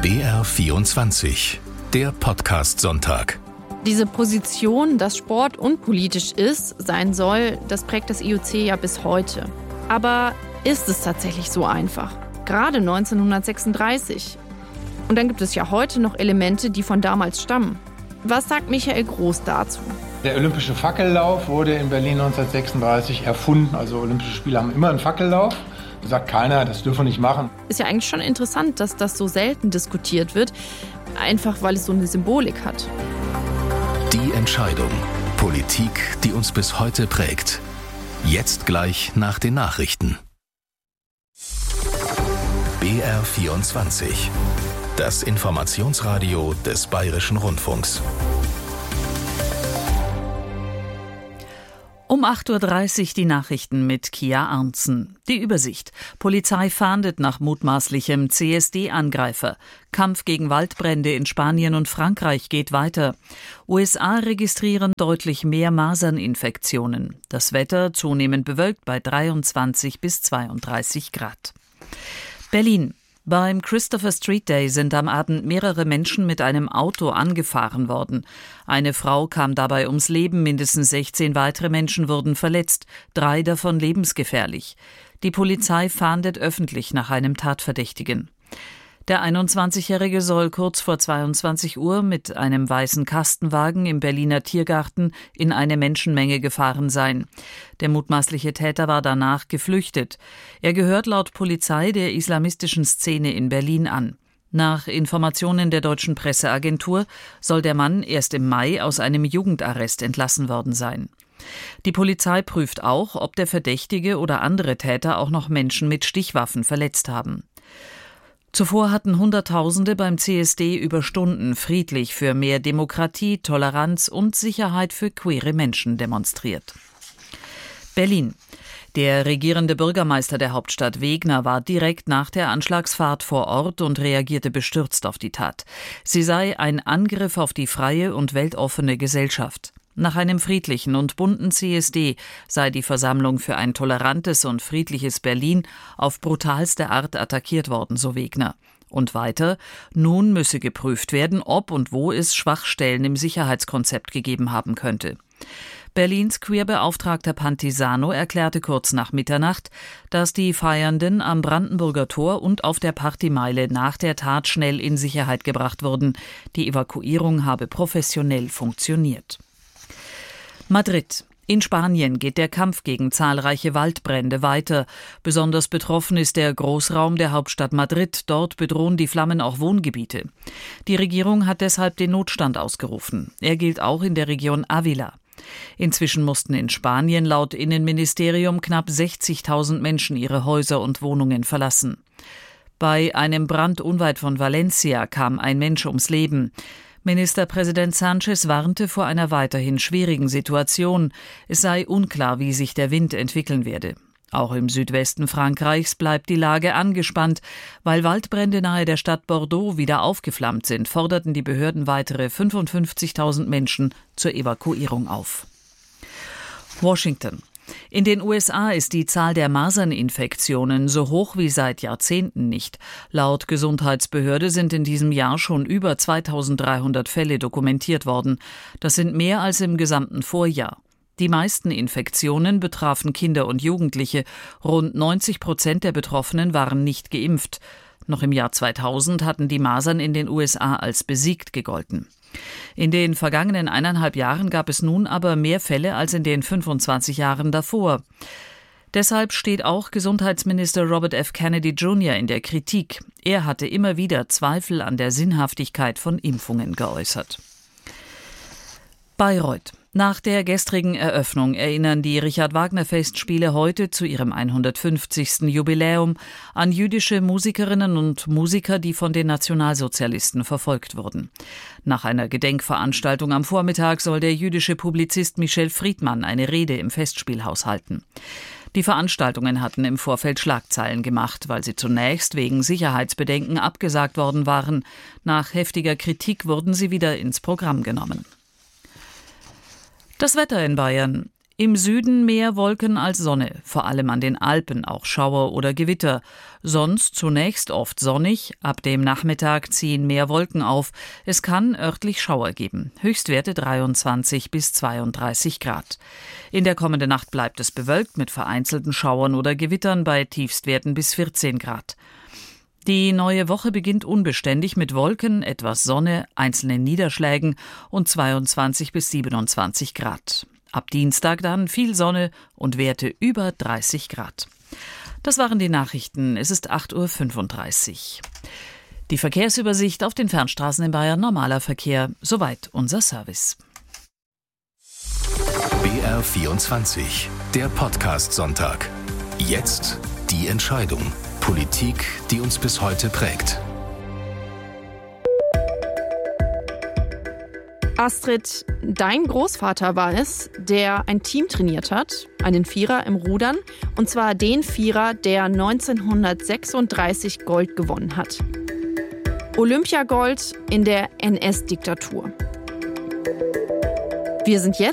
BR24, der Podcast-Sonntag. Diese Position, dass Sport unpolitisch sein soll, das prägt das IOC ja bis heute. Aber ist es tatsächlich so einfach? Gerade 1936. Und dann gibt es ja heute noch Elemente, die von damals stammen. Was sagt Michael Groß dazu? Der olympische Fackellauf wurde in Berlin 1936 erfunden. Also Olympische Spiele haben immer einen Fackellauf. Da sagt keiner, das dürfen wir nicht machen. Ist ja eigentlich schon interessant, dass das so selten diskutiert wird. Einfach, weil es so eine Symbolik hat. Die Entscheidung. Politik, die uns bis heute prägt. Jetzt gleich nach den Nachrichten. BR24. Das Informationsradio des Bayerischen Rundfunks. Um 8.30 Uhr die Nachrichten mit Kia Arntzen. Die Übersicht. Polizei fahndet nach mutmaßlichem CSD-Angreifer. Kampf gegen Waldbrände in Spanien und Frankreich geht weiter. USA registrieren deutlich mehr Maserninfektionen. Das Wetter zunehmend bewölkt bei 23 bis 32 Grad. Berlin. Beim Christopher Street Day sind am Abend mehrere Menschen mit einem Auto angefahren worden. Eine Frau kam dabei ums Leben, mindestens 16 weitere Menschen wurden verletzt, 3 davon lebensgefährlich. Die Polizei fahndet öffentlich nach einem Tatverdächtigen. Der 21-Jährige soll kurz vor 22 Uhr mit einem weißen Kastenwagen im Berliner Tiergarten in eine Menschenmenge gefahren sein. Der mutmaßliche Täter war danach geflüchtet. Er gehört laut Polizei der islamistischen Szene in Berlin an. Nach Informationen der deutschen Presseagentur soll der Mann erst im Mai aus einem Jugendarrest entlassen worden sein. Die Polizei prüft auch, ob der Verdächtige oder andere Täter auch noch Menschen mit Stichwaffen verletzt haben. Zuvor hatten Hunderttausende beim CSD über Stunden friedlich für mehr Demokratie, Toleranz und Sicherheit für queere Menschen demonstriert. Berlin. Der regierende Bürgermeister der Hauptstadt Wegner war direkt nach der Anschlagsfahrt vor Ort und reagierte bestürzt auf die Tat. Sie sei ein Angriff auf die freie und weltoffene Gesellschaft. Nach einem friedlichen und bunten CSD sei die Versammlung für ein tolerantes und friedliches Berlin auf brutalste Art attackiert worden, so Wegner. Und weiter, nun müsse geprüft werden, ob und wo es Schwachstellen im Sicherheitskonzept gegeben haben könnte. Berlins Queerbeauftragter Pantisano erklärte kurz nach Mitternacht, dass die Feiernden am Brandenburger Tor und auf der Partymeile nach der Tat schnell in Sicherheit gebracht wurden. Die Evakuierung habe professionell funktioniert. Madrid. In Spanien geht der Kampf gegen zahlreiche Waldbrände weiter. Besonders betroffen ist der Großraum der Hauptstadt Madrid. Dort bedrohen die Flammen auch Wohngebiete. Die Regierung hat deshalb den Notstand ausgerufen. Er gilt auch in der Region Ávila. Inzwischen mussten in Spanien laut Innenministerium knapp 60.000 Menschen ihre Häuser und Wohnungen verlassen. Bei einem Brand unweit von Valencia kam ein Mensch ums Leben. Ministerpräsident Sánchez warnte vor einer weiterhin schwierigen Situation. Es sei unklar, wie sich der Wind entwickeln werde. Auch im Südwesten Frankreichs bleibt die Lage angespannt. Weil Waldbrände nahe der Stadt Bordeaux wieder aufgeflammt sind, forderten die Behörden weitere 55.000 Menschen zur Evakuierung auf. Washington. In den USA ist die Zahl der Maserninfektionen so hoch wie seit Jahrzehnten nicht. Laut Gesundheitsbehörde sind in diesem Jahr schon über 2.300 Fälle dokumentiert worden. Das sind mehr als im gesamten Vorjahr. Die meisten Infektionen betrafen Kinder und Jugendliche. Rund 90% der Betroffenen waren nicht geimpft. Noch im Jahr 2000 hatten die Masern in den USA als besiegt gegolten. In den vergangenen 1,5 Jahren gab es nun aber mehr Fälle als in den 25 Jahren davor. Deshalb steht auch Gesundheitsminister Robert F. Kennedy Jr. in der Kritik. Er hatte immer wieder Zweifel an der Sinnhaftigkeit von Impfungen geäußert. Bayreuth. Nach der gestrigen Eröffnung erinnern die Richard-Wagner-Festspiele heute zu ihrem 150. Jubiläum an jüdische Musikerinnen und Musiker, die von den Nationalsozialisten verfolgt wurden. Nach einer Gedenkveranstaltung am Vormittag soll der jüdische Publizist Michel Friedmann eine Rede im Festspielhaus halten. Die Veranstaltungen hatten im Vorfeld Schlagzeilen gemacht, weil sie zunächst wegen Sicherheitsbedenken abgesagt worden waren. Nach heftiger Kritik wurden sie wieder ins Programm genommen. Das Wetter in Bayern. Im Süden mehr Wolken als Sonne, vor allem an den Alpen auch Schauer oder Gewitter. Sonst zunächst oft sonnig, ab dem Nachmittag ziehen mehr Wolken auf. Es kann örtlich Schauer geben. Höchstwerte 23 bis 32 Grad. In der kommenden Nacht bleibt es bewölkt mit vereinzelten Schauern oder Gewittern bei Tiefstwerten bis 14 Grad. Die neue Woche beginnt unbeständig mit Wolken, etwas Sonne, einzelnen Niederschlägen und 22 bis 27 Grad. Ab Dienstag dann viel Sonne und Werte über 30 Grad. Das waren die Nachrichten. Es ist 8.35 Uhr. Die Verkehrsübersicht auf den Fernstraßen in Bayern, normaler Verkehr. Soweit unser Service. BR24, der Podcast-Sonntag. Jetzt die Entscheidung. Politik, die uns bis heute prägt. Astrid, dein Großvater war es, der ein Team trainiert hat, einen Vierer im Rudern, und zwar den Vierer, der 1936 Gold gewonnen hat. Olympiagold in der NS-Diktatur. Wir sind jetzt